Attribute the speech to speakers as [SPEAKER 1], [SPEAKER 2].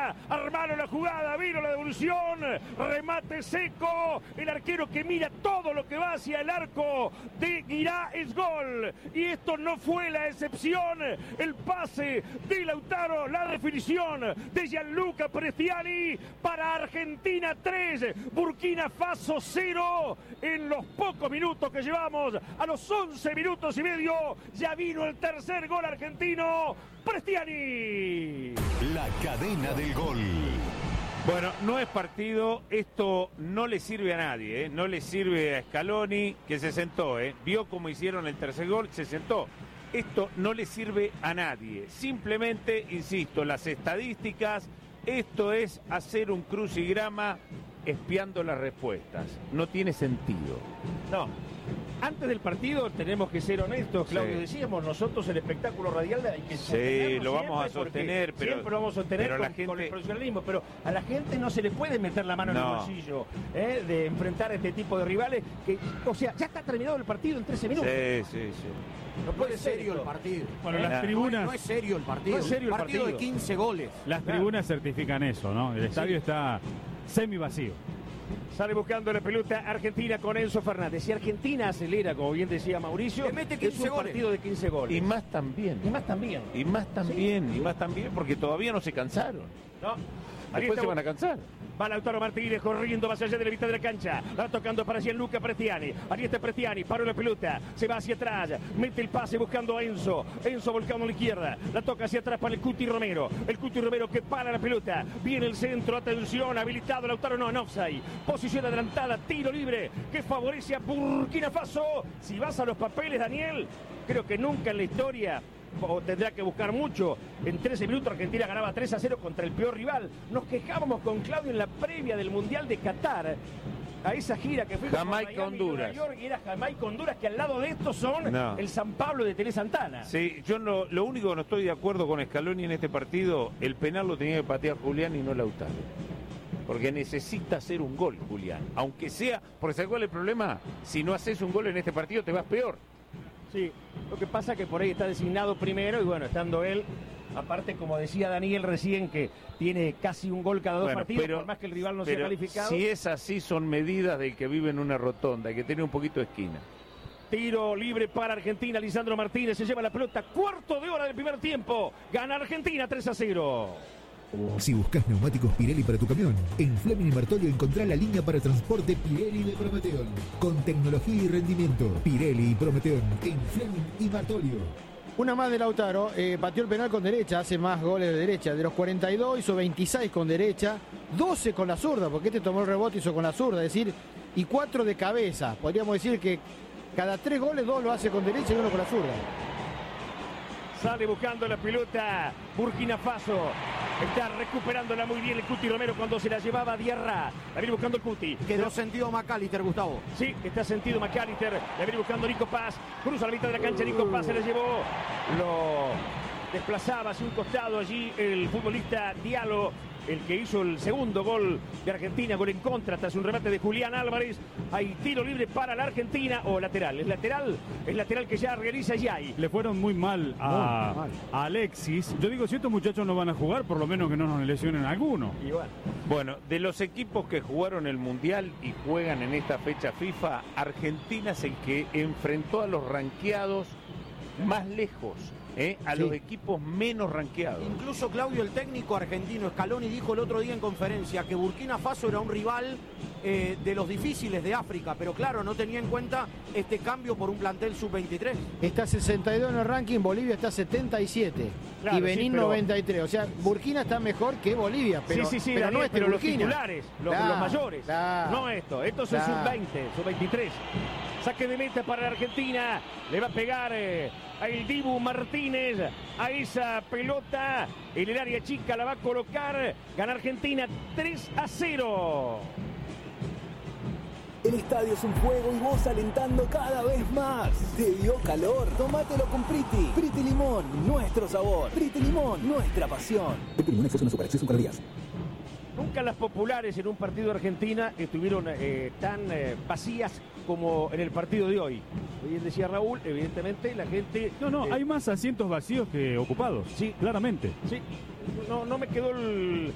[SPEAKER 1] pelota, armaron la jugada, vino la devolución, remate seco, el arquero que mira todo lo que va hacia el arco de Guirá es gol, y esto no fue la excepción, el pase de Lautaro, la definición de Gianluca Prestiani para Argentina 3, Burkina Faso 0, en los pocos minutos que llevamos, a los 11 minutos y medio, ya vino el tercer gol argentino, Prestiani.
[SPEAKER 2] La cadena del gol.
[SPEAKER 3] Bueno, no es partido, esto no le sirve a nadie, no le sirve a Scaloni, que se sentó, vio cómo hicieron el tercer gol, se sentó. Esto no le sirve a nadie, simplemente, insisto, las estadísticas, esto es hacer un crucigrama espiando las respuestas, no tiene sentido.
[SPEAKER 1] No. Antes del partido tenemos que ser honestos, Claudio,
[SPEAKER 3] Sí.
[SPEAKER 1] Decíamos nosotros el espectáculo radial hay que
[SPEAKER 3] Sí, lo vamos a sostener, pero
[SPEAKER 1] siempre lo vamos a sostener
[SPEAKER 3] pero
[SPEAKER 1] con,
[SPEAKER 3] la gente...
[SPEAKER 1] con el profesionalismo, pero a la gente no se le puede meter la mano en el bolsillo de enfrentar a este tipo de rivales que, o sea, ya está terminado el partido en 13 minutos.
[SPEAKER 3] Sí.
[SPEAKER 1] No puede ser
[SPEAKER 4] serio el partido.
[SPEAKER 5] Bueno, las tribunas...
[SPEAKER 4] No es serio el partido.
[SPEAKER 1] No es serio el partido.
[SPEAKER 4] De 15 goles.
[SPEAKER 5] Las tribunas certifican eso, ¿no? El estadio está semi vacío.
[SPEAKER 1] Sale buscando la pelota Argentina con Enzo Fernández. Si Argentina acelera, como bien decía Mauricio,
[SPEAKER 4] le mete 15
[SPEAKER 1] es un
[SPEAKER 4] goles.
[SPEAKER 1] partido de 15 goles.
[SPEAKER 3] Y más también.
[SPEAKER 1] Y más también.
[SPEAKER 3] Y más también, porque todavía no se cansaron.
[SPEAKER 1] No.
[SPEAKER 3] Después se van a cansar.
[SPEAKER 1] Va Lautaro Martínez corriendo más allá de la mitad de la cancha. Va tocando para Gianluca Prestiani. Ahí está Prestiani, paró la pelota. Se va hacia atrás. Mete el pase buscando a Enzo. Enzo volcando a la izquierda. La toca hacia atrás para el Cuti Romero. El Cuti Romero que para la pelota. Viene el centro. Atención. Habilitado Lautaro. No, en offside. Posición adelantada. Tiro libre que favorece a Burkina Faso. Si vas a los papeles, Daniel, creo que nunca en la historia, o tendrá que buscar mucho, en 13 minutos Argentina ganaba 3-0 contra el peor rival. Nos quejábamos con Claudio en la previa del Mundial de Qatar, a esa gira que fue
[SPEAKER 3] Jamaica, Honduras.
[SPEAKER 1] Nueva York, y era Jamaica, Honduras, que al lado de estos son el San Pablo de Tele Santana.
[SPEAKER 3] Sí, yo no, lo único que no estoy de acuerdo con Scaloni en este partido, el penal lo tenía que patear Julián y no Lautaro. Porque necesita hacer un gol, Julián. Aunque sea, porque ¿sabes cuál es el problema? Si no haces un gol en este partido te vas peor.
[SPEAKER 1] Sí, lo que pasa es que por ahí está designado primero y bueno, estando él, aparte como decía Daniel recién, que tiene casi un gol cada dos partidos, por más que el rival no sea calificado.
[SPEAKER 3] Si es así, son medidas del que vive en una rotonda, hay que tener un poquito de esquina.
[SPEAKER 1] Tiro libre para Argentina, Lisandro Martínez se lleva la pelota, cuarto de hora del primer tiempo, gana Argentina 3-0.
[SPEAKER 6] Si buscas neumáticos Pirelli para tu camión, en Fleming y Martolio encontrá la línea para transporte Pirelli de Prometeon. Con tecnología y rendimiento, Pirelli y Prometeon en Fleming y Martolio.
[SPEAKER 7] Una más de Lautaro, pateó el penal con derecha, hace más goles de derecha. De los 42 hizo 26 con derecha, 12 con la zurda, porque este tomó el rebote y hizo con la zurda, es decir, y 4 de cabeza. Podríamos decir que cada 3 goles, 2 lo hace con derecha y 1 con la zurda.
[SPEAKER 1] Sale buscando la pelota Burkina Faso. Está recuperándola muy bien el Cuti Romero cuando se la llevaba a Diarra. La viene buscando el Cuti.
[SPEAKER 4] Quedó sentido McAllister, Gustavo.
[SPEAKER 1] Sí, está sentido McAllister. La viene buscando Nico Paz. Cruza la mitad de la cancha. Nico Paz se la llevó. Lo desplazaba hacia un costado allí el futbolista Diallo, el que hizo el segundo gol de Argentina, gol en contra tras un remate de Julián Álvarez. Hay tiro libre para la Argentina, o lateral, es lateral que ya realiza Yay.
[SPEAKER 5] Le fueron muy mal a Alexis. Yo digo, si estos muchachos no van a jugar, por lo menos que no nos lesionen a alguno.
[SPEAKER 3] Bueno, de los equipos que jugaron el Mundial y juegan en esta fecha FIFA, Argentina es el que enfrentó a los ranqueados más lejos. A los equipos menos ranqueados.
[SPEAKER 4] Incluso Claudio, el técnico argentino Scaloni, dijo el otro día en conferencia que Burkina Faso era un rival de los difíciles de África, pero claro, no tenía en cuenta este cambio por un plantel sub-23.
[SPEAKER 7] Está 62 en el ranking, Bolivia está 77
[SPEAKER 1] Claro,
[SPEAKER 7] y Benín
[SPEAKER 1] pero
[SPEAKER 7] 93. O sea, Burkina está mejor que Bolivia, pero,
[SPEAKER 1] sí,
[SPEAKER 7] pero
[SPEAKER 1] Daniel,
[SPEAKER 7] no es
[SPEAKER 1] pero los
[SPEAKER 7] Burkina.
[SPEAKER 1] titulares, los mayores. No esto es sub-20, sub-23. Saque de meta para la Argentina. Le va a pegar a el Dibu Martínez a esa pelota. En el área chica la va a colocar. Gana Argentina 3-0.
[SPEAKER 8] El estadio es un juego y vos alentando cada vez más. ¿Te dio calor? Tómatelo con Priti. Priti Limón, nuestro sabor. Priti Limón, nuestra pasión.
[SPEAKER 6] Priti Limón, exceso no supera, exceso en calorías.
[SPEAKER 1] Nunca las populares en un partido de Argentina estuvieron tan vacías como en el partido de hoy. Bien decía Raúl, evidentemente la gente...
[SPEAKER 5] No, hay más asientos vacíos que ocupados.
[SPEAKER 1] Sí,
[SPEAKER 5] claramente.
[SPEAKER 1] Sí, no me quedó el